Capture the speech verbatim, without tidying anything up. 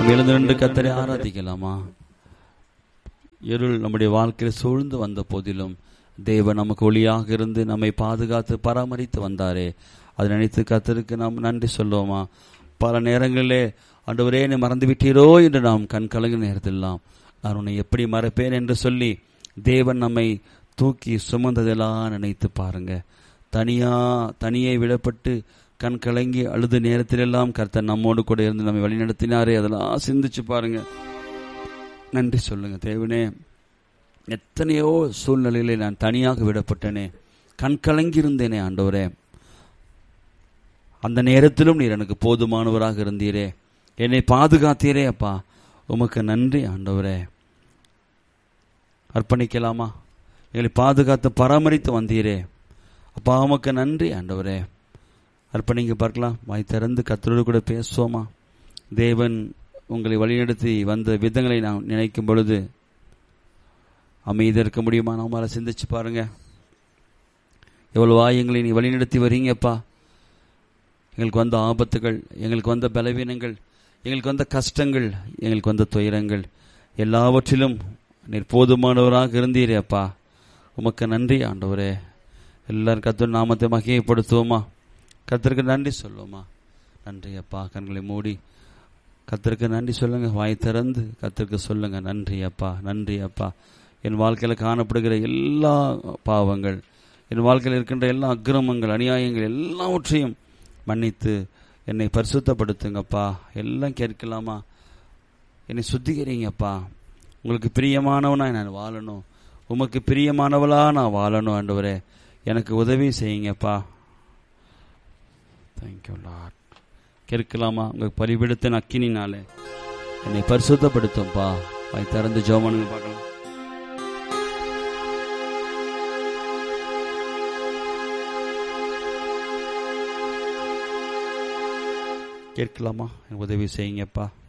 எழுந்து நின்று கர்த்தரை ஆராதிக்கலாமா? இருள் நம்முடைய வாழ்க்கையில் சூழ்ந்து வந்த போதிலும் தேவன் நமக்கு ஒளியாக இருந்து நம்மை பாதுகாத்து பராமரித்து வந்தாரே, அதை நினைத்து கர்த்தருக்கு நாம் நன்றி சொல்லுவோமா? பல நேரங்களிலே ஆண்டவரே என்னை மறந்து விட்டீரோ என்று நாம் கண் கலங்கிற நேரத்திலாம் நான் உன்னை எப்படி மறப்பேன் என்று சொல்லி தேவன் நம்மை தூக்கி சுமந்ததெல்லாம் நினைத்து பாருங்க. தனியா தனியே விடப்பட்டு கண் கலங்கி அழுது நேரத்திலெல்லாம் கர்த்தர் நம்மோடு கூட இருந்து நம்மை வழிநடத்தினாரே, அதெல்லாம் சிந்திச்சு பாருங்க. நன்றி சொல்லுங்க. தேவனே, எத்தனையோ சூழ்நிலையிலே நான் தனியாக விடப்பட்டேனே, கண் கலங்கி இருந்தேனே ஆண்டவரே, அந்த நேரத்திலும் நீர் எனக்கு போதுமானவராக இருந்தீரே, என்னை பாதுகாத்தீரே அப்பா, உமக்கு நன்றி ஆண்டவரே. அர்ப்பணிக்கலாமா? எங்களை பாதுகாத்து பராமரித்து வந்தீரே அப்பா, உமக்கு நன்றி ஆண்டவரே. அர்ப்பணிங்க பார்க்கலாம். வாய் திறந்து கர்த்தரோடு கூட பேசுவோமா? தேவன் உங்களை வழிநடத்தி வந்த விதங்களை நான் நினைக்கும் பொழுது அமைதி இருக்க முடியுமா? நம்மளால சிந்திச்சு பாருங்க. எவ்வளவா எங்களை நீ வழிநடத்தி வரீங்கப்பா. எங்களுக்கு வந்த ஆபத்துகள், எங்களுக்கு வந்த பலவீனங்கள், எங்களுக்கு வந்த கஷ்டங்கள், எங்களுக்கு வந்த துயரங்கள் எல்லாவற்றிலும் நீர் போதுமானவராக இருந்தீரே அப்பா, உமக்கு நன்றி ஆண்டவரே. எல்லாரும் கர்த்தர் நாமத்தை மகிமைப்படுத்துவோமா? கர்த்தருக்கு நன்றி சொல்லுவோமா? நன்றி அப்பா. கண்களை மூடி கர்த்தருக்கு நன்றி சொல்லுங்க. வாய் திறந்து கர்த்தருக்கு சொல்லுங்க. நன்றி அப்பா, நன்றி அப்பா. என் வாழ்க்கையில் காணப்படுகிற எல்லா பாவங்கள், என் வாழ்க்கையில் இருக்கின்ற எல்லா அக்கிரமங்கள், அநியாயங்கள் எல்லாவற்றையும் மன்னித்து என்னை பரிசுத்தப்படுத்துங்கப்பா. எல்லாம் கேட்கலாமா? என்னை சுத்திகரிங்கப்பா. உங்களுக்கு பிரியமானவனா நான் வாழணும், உமக்கு பிரியமானவளா நான் வாழணும் ஆண்டவரே, எனக்கு உதவி செய்யுங்கப்பா. Thank you Lord. கேட்கலாமா? உங்களுக்கு பரிபெடுத்த அக்கினினாலே என்னை பரிசுத்தப்படுத்தும்பா. வாய் திறந்து ஜெபம் பார்க்கலாம். கேட்கலாமா? உதவி செய்யுங்கப்பா.